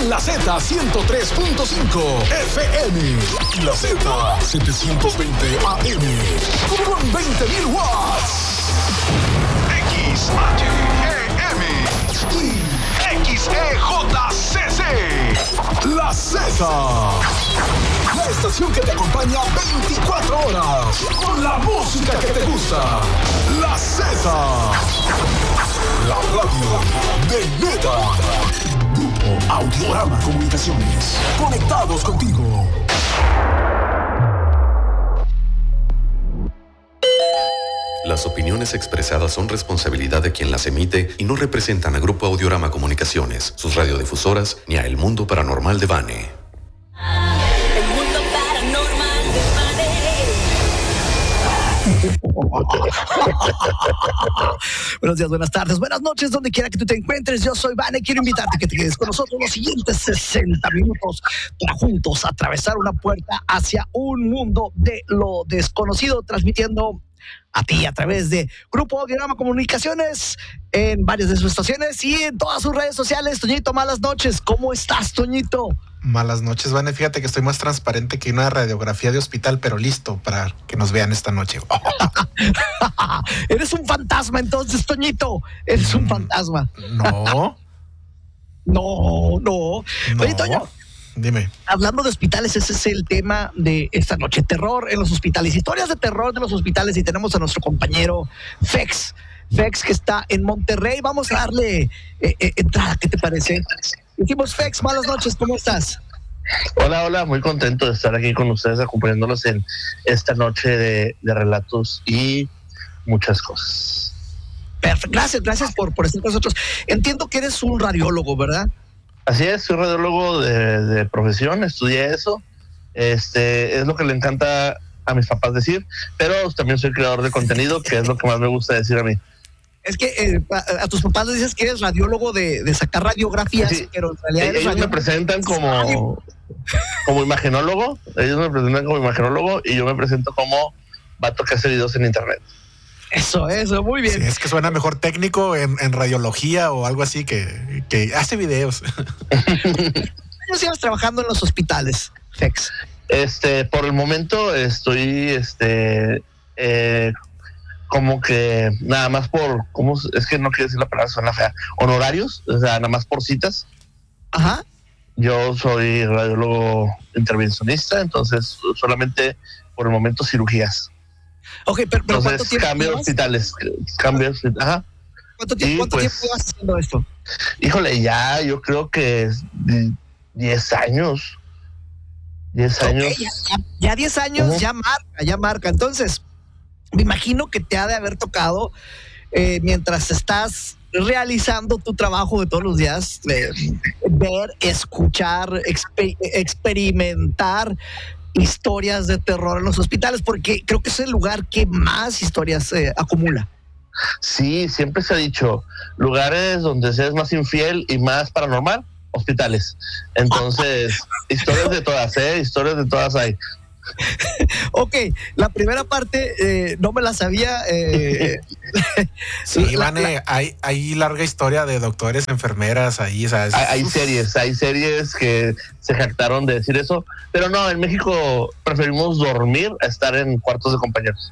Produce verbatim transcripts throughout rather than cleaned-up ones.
La Z ciento tres punto cinco F M. La Z setecientos veinte A M. Con veinte mil watts. X H E M. Y X E J C C. La Z. La estación que te acompaña veinticuatro horas. Con la música que te gusta. La Z. La radio de neta. Grupo Audiorama Comunicaciones. Conectados contigo. Las opiniones expresadas son responsabilidad de quien las emite y no representan a Grupo Audiorama Comunicaciones, sus radiodifusoras, ni a El Mundo Paranormal de Vane. El Mundo Paranormal de Vane. Buenos días, buenas tardes, buenas noches, donde quiera que tú te encuentres. Yo soy Vane, quiero invitarte a que te quedes con nosotros los siguientes sesenta minutos para juntos atravesar una puerta hacia un mundo de lo desconocido, transmitiendo a ti a través de Grupo Audiorama Comunicaciones en varias de sus estaciones y en todas sus redes sociales. Toñito, malas noches. ¿Cómo estás, Toñito? Malas noches, Vane. Fíjate que estoy más transparente que una radiografía de hospital, pero listo para que nos vean esta noche. Oh. Eres un fantasma entonces, Toñito. Eres un fantasma. No. No, no. No. Oye, Toño. Dime. Hablando de hospitales, ese es el tema de esta noche. Terror en los hospitales, historias de terror de los hospitales. Y tenemos a nuestro compañero Fex. Fex, que está en Monterrey. Vamos a darle eh, eh, entrada, ¿qué te parece? Decimos, Fex, malas noches, ¿cómo estás? Hola, hola, muy contento de estar aquí con ustedes acompañándolos en esta noche de, de relatos y muchas cosas. Perfecto, gracias, gracias por, por estar con nosotros. Entiendo que eres un radiólogo, ¿verdad? Así es, soy radiólogo de, de profesión, estudié eso. Este es lo que le encanta a mis papás decir, pero también soy creador de contenido, que es lo que más me gusta decir a mí. Es que eh, a, a tus papás les dices que eres radiólogo de, de sacar radiografías, Sí, pero en realidad eres ellos radiólogo. me presentan como, como imagenólogo, ellos me presentan como imagenólogo y yo me presento como vato que hace videos en internet. Eso, eso, muy bien. Sí, es que suena mejor técnico en, en radiología o algo así que, que hace videos. ¿Cómo sigues trabajando en los hospitales, Fex? Este, por el momento estoy, este, eh, como que nada más por, ¿cómo es que no quiero decir la palabra, suena fea? Honorarios, o sea, nada más por citas. Ajá. Yo soy radiólogo intervencionista, entonces solamente por el momento cirugías. Ok, pero, pero ¿cuánto Entonces tiempo cambio de llevas? hospitales, cambio de hospitales, ajá. ¿Cuánto, tiempo, Y, ¿cuánto pues, tiempo llevas haciendo esto? Híjole, ya yo creo que diez años. diez Ok, años. ya, ya, ya diez años, Uh-huh. ya marca, ya marca. Entonces, me imagino que te ha de haber tocado eh, mientras estás realizando tu trabajo de todos los días, eh, ver, escuchar, exper- experimentar historias de terror en los hospitales, porque creo que es el lugar que más historias eh, acumula. Sí, siempre se ha dicho, lugares donde se es más infiel y más paranormal, hospitales. Entonces, historias de todas, ¿eh? Historias de todas hay. Ok, la primera parte eh, no me la sabía. Eh, Sí, la- Vane, hay, hay larga historia de doctores, enfermeras ahí. O sea, es- Hay, hay series, hay series que se jactaron de decir eso, pero no, en México preferimos dormir a estar en cuartos de compañeros.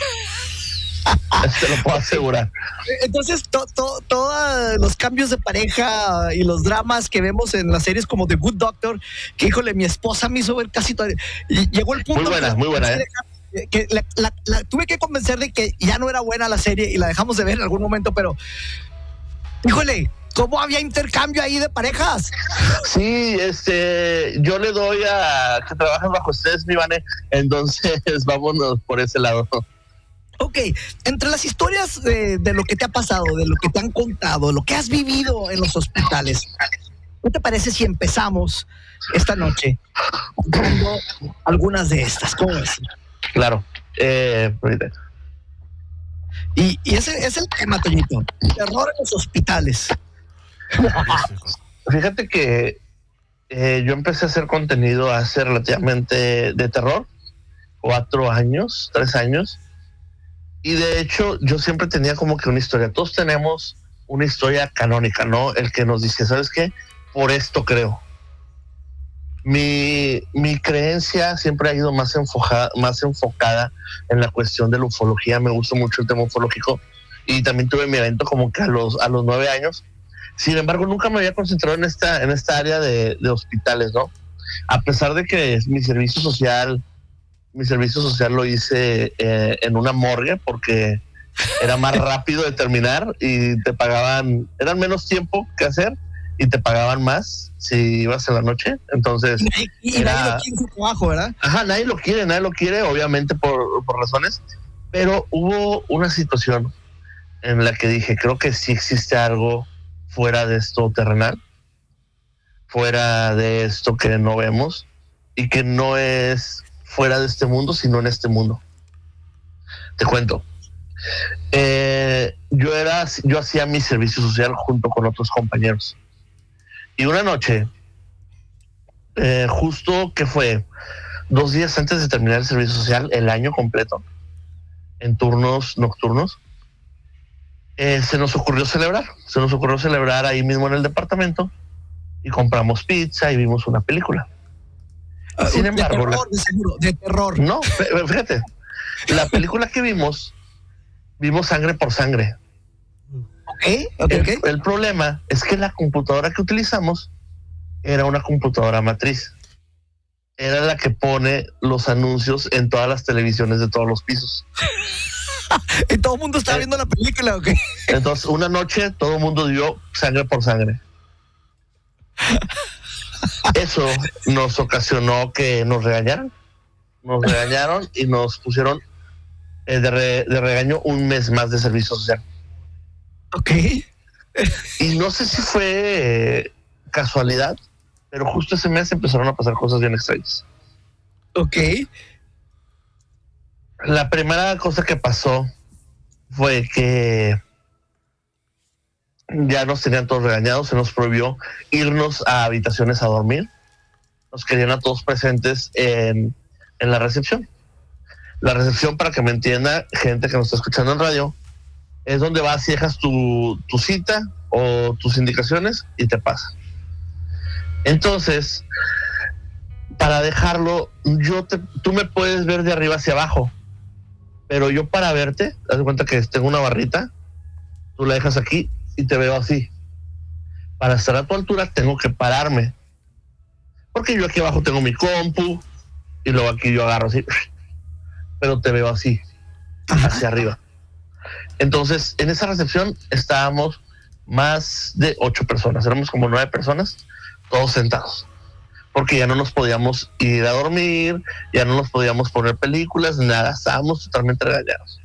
Te lo puedo asegurar. Entonces, to, to, todos los cambios de pareja y los dramas que vemos en las series como The Good Doctor, que híjole, mi esposa me hizo ver casi todo. Y llegó el punto Muy buena, que, muy buena, ¿eh? que la, la, la tuve que convencer de que ya no era buena la serie y la dejamos de ver en algún momento, pero híjole, ¿cómo había intercambio ahí de parejas? Sí, este, yo le doy a que trabajan bajo ustedes, mi Vane, entonces vámonos por ese lado. Ok, entre las historias de, de lo que te ha pasado, de lo que te han contado, de lo que has vivido en los hospitales, ¿qué te parece si empezamos esta noche contando algunas de estas? ¿Cómo es? Claro. Eh, ahorita. Y, y ese es el tema, Toñito. Terror en los hospitales. Fíjate que eh, yo empecé a hacer contenido hace relativamente de terror, cuatro años, tres años. Y de hecho, yo siempre tenía como que una historia. Todos tenemos una historia canónica, ¿no? El que nos dice, ¿sabes qué? Por esto creo. Mi, mi creencia siempre ha ido más enfocada, más enfocada en la cuestión de la ufología. Me gusta mucho el tema ufológico y también tuve mi evento como que a los, a los nueve años. Sin embargo, nunca me había concentrado en esta, en esta área de, de hospitales, ¿no? A pesar de que mi servicio social, mi servicio social lo hice eh, en una morgue porque era más rápido de terminar y te pagaban, eran menos tiempo que hacer y te pagaban más si ibas en la noche. Entonces, y, y era, nadie lo quiere su trabajo, ¿verdad? Ajá, nadie lo quiere, nadie lo quiere, obviamente por, por razones, pero hubo una situación en la que dije, creo que sí existe algo fuera de esto terrenal, fuera de esto que no vemos y que no es fuera de este mundo, sino en este mundo. Te cuento. Eh, yo era, yo hacía mi servicio social junto con otros compañeros. Y una noche, eh, justo que fue dos días antes de terminar el servicio social, el año completo, en turnos nocturnos, eh, se nos ocurrió celebrar. Se nos ocurrió celebrar ahí mismo en el departamento y compramos pizza y vimos una película. Uh, Sin embargo, de terror, la, de seguro, de terror. No, fíjate, la película que vimos, vimos Sangre por Sangre. Okay, okay, el, okay. el problema es que la computadora que utilizamos era una computadora matriz. Era la que pone los anuncios en todas las televisiones de todos los pisos. Y todo el mundo estaba eh, viendo la película, ¿ok? Entonces, una noche todo el mundo dio Sangre por Sangre. Eso nos ocasionó que nos regañaran. Nos regañaron y nos pusieron eh, de, re, de regaño un mes más de servicio social. Ok. Y no sé si fue eh, casualidad, pero justo ese mes empezaron a pasar cosas bien extrañas. Ok. La primera cosa que pasó fue que ya nos tenían todos regañados, se nos prohibió irnos a habitaciones a dormir. Nos querían a todos presentes en, en la recepción. La recepción, para que me entienda, gente que nos está escuchando en radio, es donde vas y dejas tu, tu cita o tus indicaciones y te pasa. Entonces, para dejarlo, yo te, tú me puedes ver de arriba hacia abajo, pero yo para verte, haz de cuenta que tengo una barrita, tú la dejas aquí y te veo así. Para estar a tu altura tengo que pararme, porque yo aquí abajo tengo mi compu y luego aquí yo agarro así, pero te veo así, hacia arriba. Entonces, en esa recepción estábamos más de ocho personas, éramos como nueve personas, todos sentados, porque ya no nos podíamos ir a dormir, ya no nos podíamos poner películas, nada, estábamos totalmente regañados.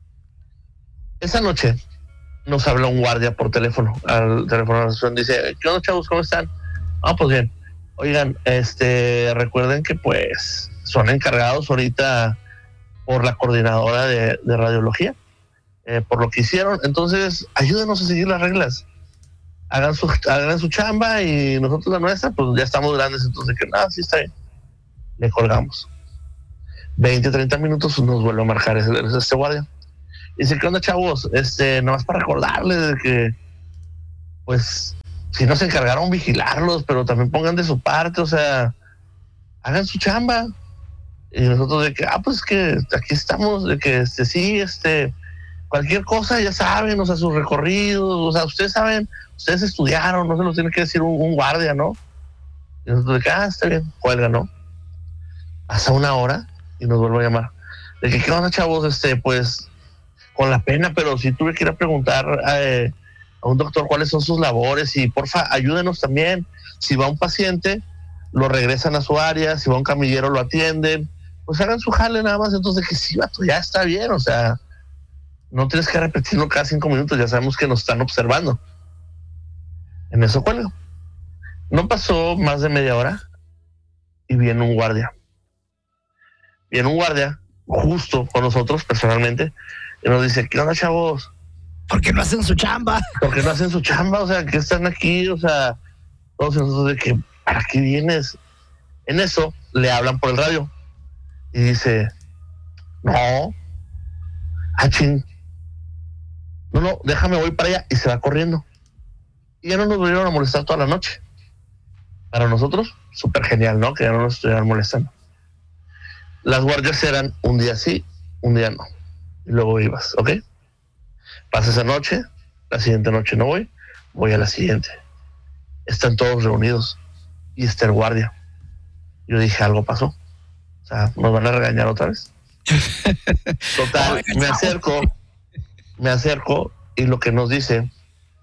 Esa noche nos habla un guardia por teléfono, al teléfono de la recepción, dice, ¿qué onda, chavos? ¿Cómo están? Ah, pues bien. Oigan, este, recuerden que pues son encargados ahorita por la coordinadora de, de radiología, eh, por lo que hicieron, entonces ayúdenos a seguir las reglas. Hagan su, hagan su chamba y nosotros la nuestra, pues ya estamos grandes, entonces que nada, sí está bien. Le colgamos. veinte, treinta minutos nos vuelve a marcar ese, ese guardia. Dice, ¿qué onda, chavos? Este, nomás para recordarles de que, pues, si no se encargaron vigilarlos, pero también pongan de su parte, o sea, hagan su chamba. Y nosotros de que, ah, pues que aquí estamos, de que, este, sí, este, cualquier cosa, ya saben, o sea, sus recorridos, o sea, ustedes saben, ustedes estudiaron, no se los tiene que decir un, un guardia, ¿no? Y nosotros de que, ah, está bien, cuelga, ¿no? Pasa una hora y nos vuelve a llamar. De que, ¿qué onda, chavos? Este, pues, con la pena, pero si tuve que ir a preguntar eh, a un doctor cuáles son sus labores y porfa, ayúdenos también. Si va un paciente, lo regresan a su área, si va un camillero, lo atienden, pues hagan su jale nada más. Entonces, de que sí, vato, ya está bien, o sea, no tienes que repetirlo cada cinco minutos, ya sabemos que nos están observando. En eso cuelgo. No pasó más de media hora y viene un guardia. Viene un guardia justo con nosotros personalmente y nos dice, ¿qué onda, chavos? ¿Por qué no hacen su chamba? ¿Por qué no hacen su chamba? O sea, ¿qué están aquí? O sea, todos nosotros de que, ¿para qué vienes? En eso le hablan por el radio y dice, no, achín, no, no, déjame, voy para allá, y se va corriendo. Y ya no nos volvieron a molestar toda la noche. Para nosotros, súper genial, ¿no? Que ya no nos estuvieran molestando. Las guardias eran un día sí, un día no. Y luego ibas, ¿ok? Pasa esa noche, la siguiente noche no voy, voy a la siguiente. Están todos reunidos y está el guardia. Yo dije, algo pasó. O sea, ¿nos van a regañar otra vez? Total, me acerco, me acerco y lo que nos dice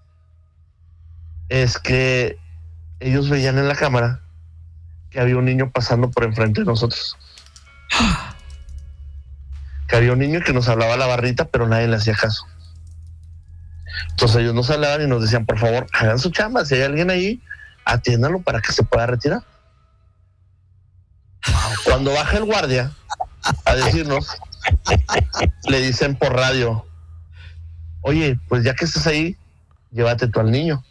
es que ellos veían en la cámara que había un niño pasando por enfrente de nosotros. Que había un niño que nos hablaba a la barrita, pero nadie le hacía caso. Entonces ellos nos hablaban y nos decían, por favor, hagan su chamba. Si hay alguien ahí, atiéndanlo para que se pueda retirar. Cuando baja el guardia a decirnos, le dicen por radio, oye, pues ya que estás ahí, llévate tú al niño.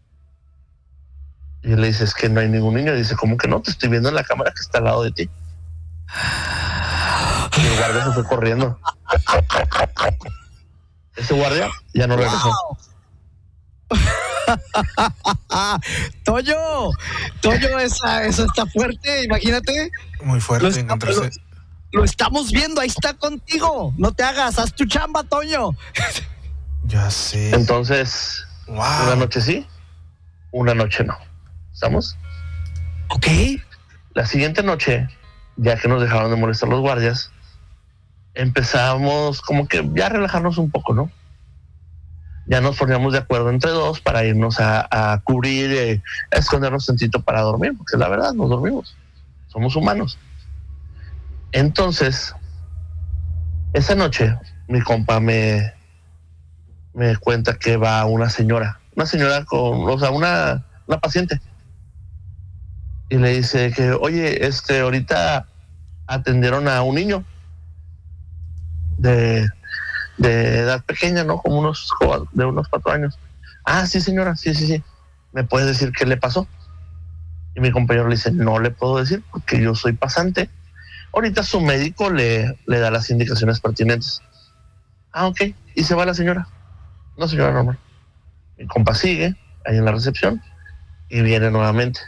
Y le dices que no hay ningún niño. Y dice, ¿cómo que no? Te estoy viendo en la cámara que está al lado de ti. Y el guardia se fue corriendo. Ese guardia ya no regresó. Toño, Toño, esa, eso está fuerte, imagínate. Muy fuerte Lo, está- encontrarse. lo- lo estamos viendo, ahí está contigo. No te hagas, haz tu chamba, Toño. Ya sé. Entonces, Wow. una noche sí, una noche no. ¿Estamos? Ok. La siguiente noche, ya que nos dejaron de molestar los guardias, empezamos como que ya a relajarnos un poco, ¿no? Ya nos poníamos de acuerdo entre dos para irnos a, a cubrir, eh, a escondernos tantito para dormir, porque la verdad nos dormimos, somos humanos. Entonces, esa noche mi compa me, me cuenta que va una señora, una señora con, o sea, una, una paciente. Y le dice que, oye, este, ahorita atendieron a un niño de, de edad pequeña, ¿no? Como unos, de unos cuatro años. Ah, sí, señora, sí, sí, sí. ¿Me puedes decir qué le pasó? Y mi compañero le dice, no le puedo decir porque yo soy pasante. Ahorita su médico le, le da las indicaciones pertinentes. Ah, ok. Y se va la señora. No, señora normal. Mi compa sigue ahí en la recepción y viene nuevamente.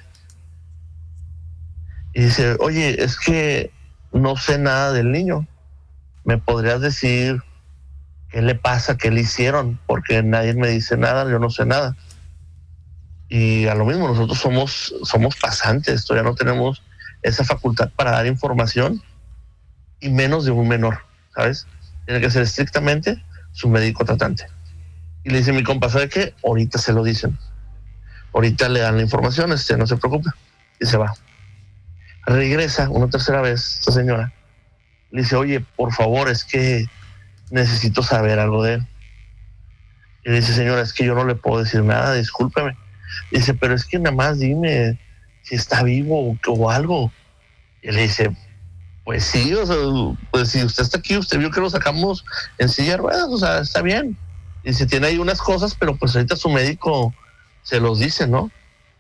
Y dice, oye, es que no sé nada del niño. ¿Me podrías decir qué le pasa, qué le hicieron? Porque nadie me dice nada, yo no sé nada. Y a lo mismo, nosotros somos, somos pasantes, todavía no tenemos esa facultad para dar información, y menos de un menor, ¿sabes? Tiene que ser estrictamente su médico tratante. Y le dice mi compa, ¿sabe qué? Ahorita se lo dicen. Ahorita le dan la información, este, no se preocupe. Y se va. Regresa una tercera vez esta señora. Le dice, oye, por favor, es que necesito saber algo de él. Y le dice, señora, es que yo no le puedo decir nada, discúlpeme. Dice, pero es que nada más dime si está vivo o, o algo. Y le dice, pues sí, o sea, pues si usted está aquí, usted vio que lo sacamos en silla de ruedas, o sea, está bien. Y dice, tiene ahí unas cosas, pero pues ahorita su médico se los dice, ¿no?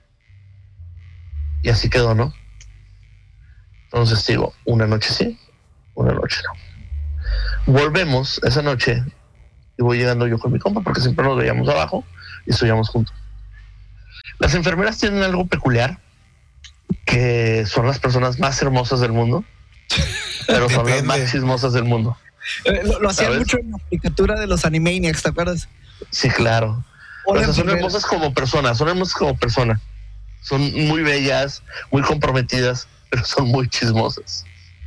Y así quedó, ¿no? Entonces digo, una noche sí, una noche no. Volvemos esa noche y voy llegando yo con mi compa porque siempre nos veíamos abajo y estudiamos juntos. Las enfermeras tienen algo peculiar, que son las personas más hermosas del mundo, pero son las más chismosas del mundo. Eh, lo, lo hacían ¿Sabes? mucho en la caricatura de los Animaniacs, ¿te acuerdas? Sí, claro. O sea, son hermosas como personas, son hermosas como personas. Son muy bellas, muy comprometidas, pero son muy chismosas.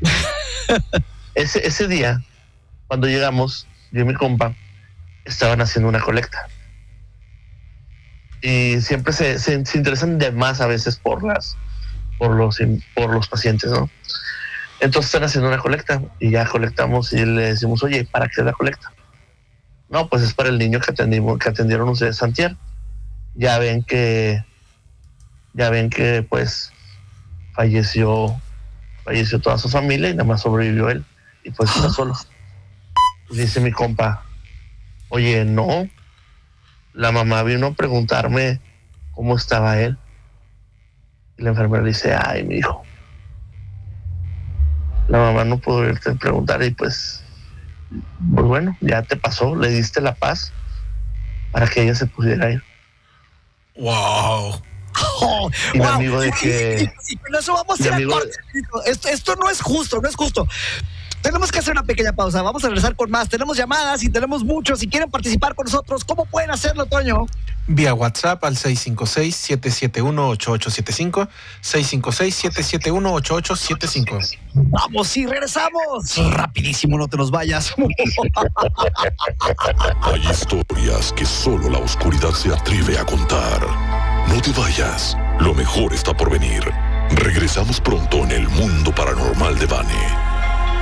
ese, ese día, cuando llegamos, yo y mi compa estaban haciendo una colecta. Y siempre se, se, se interesan de más a veces por las por los por los pacientes, ¿no? Entonces están haciendo una colecta y ya colectamos y le decimos, oye, ¿para qué es la colecta? No, pues es para el niño que atendimos, que atendieron ustedes antier. Ya ven que ya ven que pues falleció falleció toda su familia y nada más sobrevivió él y pues está solo. Y dice mi compa, oye, no, la mamá vino a preguntarme cómo estaba él. Y la enfermera le dice, ay, mi hijo, la mamá no pudo irte a preguntar y pues, pues bueno, ya te pasó, le diste la paz para que ella se pudiera ir. Wow. Oh, y wow. mi amigo de que... Y, y, y con eso vamos a ir a corte. Esto, esto no es justo, no es justo. Tenemos que hacer una pequeña pausa. Vamos a regresar con más. Tenemos llamadas y tenemos muchos. Si quieren participar con nosotros, ¿cómo pueden hacerlo, Toño? Vía WhatsApp al seis cinco seis, siete siete uno, ocho ocho siete cinco, seis cinco seis, siete siete uno, ocho ocho siete cinco. Vamos y regresamos. Rapidísimo, no te nos vayas. Hay historias que solo la oscuridad se atreve a contar. No te vayas. Lo mejor está por venir. Regresamos pronto en el mundo paranormal de Vane.